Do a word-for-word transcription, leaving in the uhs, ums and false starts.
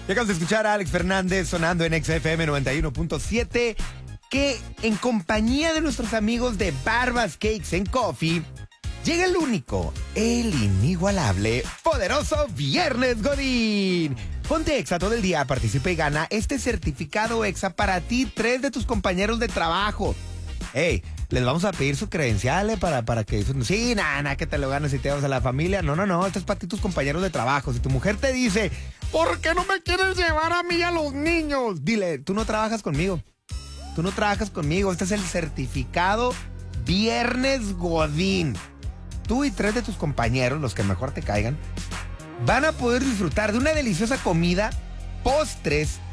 Acabas de escuchar a Alex Fernández sonando en X F M noventa y uno punto siete, que en compañía de nuestros amigos de Barbas Cakes and Coffee llega el único, el inigualable, poderoso Viernes Godín. Ponte Exa todo el día, participa y gana este certificado Exa para ti, tres de tus compañeros de trabajo. Ey, les vamos a pedir su credencial eh, para, para que... Sí, nada, nada, que te lo ganes y te vas a la familia. No, no, no, esto es para ti, tus compañeros de trabajo. Si tu mujer te dice, ¿por qué no me quieres llevar a mí y a los niños? Dile, tú no trabajas conmigo. Tú no trabajas conmigo. Este es el certificado Viernes Godín. Tú y tres de tus compañeros, los que mejor te caigan, van a poder disfrutar de una deliciosa comida, postres,